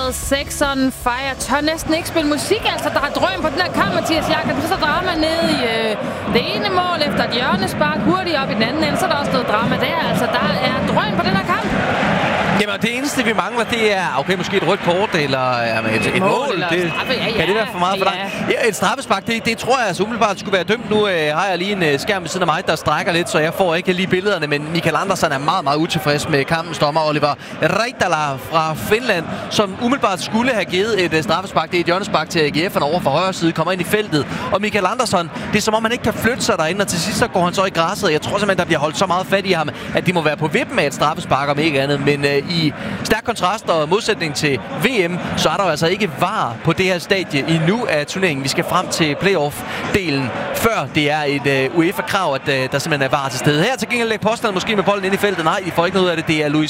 med Saxon Fire. Tør næsten ikke spille musik, altså. Der er drøm på den her kamp, Mathias Jakob. Så drama ned i det ene mål efter et hjørnespark. Hurtigt op i den anden ende, så er der også noget drama der. Altså, der er drøm på den her kamp. Jamen, det eneste, vi mangler, det er okay, måske et rødt kort, eller et mål. Eller det, kan det være for meget for dig? Ja, et straffespark, det tror jeg altså umiddelbart skulle være dømt. Nu har jeg lige en skærm ved siden af mig, der strækker lidt, så jeg får ikke lige billederne. Men Mikael Andersson er meget, meget utilfreds med kampens dommer, Oliver Reitala fra Finland, som umiddelbart skulle have givet et straffespark. Det er et hjørnespark til AGF'erne over fra højre side, kommer ind i feltet. Og Mikael Andersson, det er som om han ikke kan flytte sig derinde, og til sidst så går han så i græsset. Jeg tror simpelthen, der bliver holdt så meget fat i ham, at de må være på vippen af et straffespark, om ikke andet. Men i stærk kontrast og modsætning til VM, så er der jo altså ikke VAR på det her stadie endnu af turneringen. Vi skal frem til playoff-delen, før det er et UEFA-krav, at der simpelthen er VAR til stede. Her til gengæld lægger Postland måske med bolden ind i feltet. Nej, de får ikke noget ud af det. Det er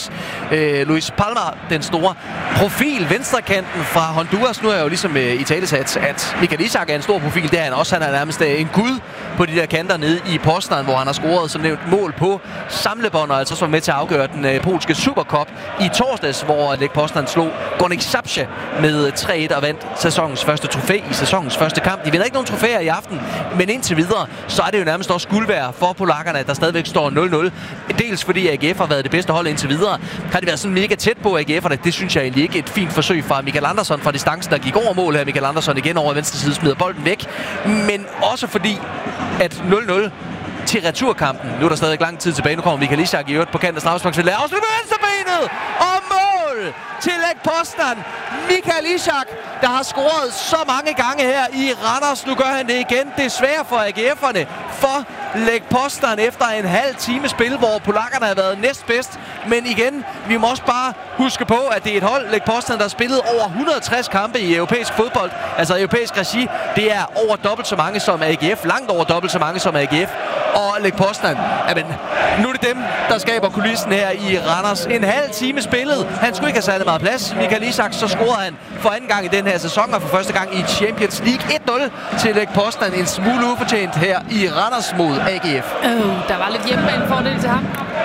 Luis Palma, den store profil, venstrekanten fra Honduras. Nu er jeg jo ligesom i talesat, at Mikael Ishak er en stor profil. Det er han også. Han er nærmest en gud på de der kanter nede i Poznan, hvor han har scoret som nævnt mål på samlebånd, og altså også var med til at afgøre den polske Supercup i torsdags, hvor Lech Poznan slog Górnik Zabrze med 3-1 og vandt sæsonens første trofæ i sæsonens første kamp. De vinder ikke nogen trofæer i aften, men indtil videre, så er det jo nærmest også guld værd for polakkerne, at der stadigvæk står 0-0. Dels fordi AGF har været det bedste hold indtil videre. Har de været sådan mega tæt på AGF'erne? Det synes jeg egentlig ikke. Et fint forsøg fra Mikael Andersson fra distancen, der gik over mål her. Mikael Andersson igen over venstre side smider bolden væk. Men også fordi, at 0-0 til returkampen. Nu er der stadig lang tid tilbage. Nu kommer Mikael Ishak i øvrigt på kanten af straffesparksfeltet. Afslut med venstrebenet! Og mål til Lech Poznan. Mikael Ishak, der har scoret så mange gange her i Randers. Nu gør han det igen. Desværre for AGF'erne. For Lech Poznan efter en halv time spil, hvor polakkerne har været næstbedst. Men igen, vi må også bare huske på, at det er et hold, Lech Poznan, der har spillet over 160 kampe i europæisk fodbold. Altså europæisk regi. Det er over dobbelt så mange som AGF. Langt over dobbelt så mange som AGF. Og Lech Poznan, jamen, nu er det dem, der skaber kulissen her i Randers. En halv time spillet. Han skulle ikke have særlig meget plads. Mikael Ishak, så scorede han for anden gang i den her sæson, og for første gang i Champions League 1-0 til Lech Poznan. En smule ufortjent her i Randers mod AGF. Der var lidt hjemmebanefordel til ham.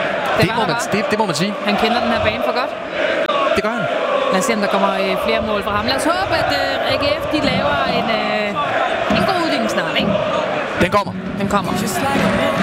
Det må man sige. Han kender den her bane for godt. Det gør han. Lad os se, om der kommer flere mål fra ham. Lad os håbe, at AGF de laver en god uddeling snart, ikke? Den kommer. Den kommer.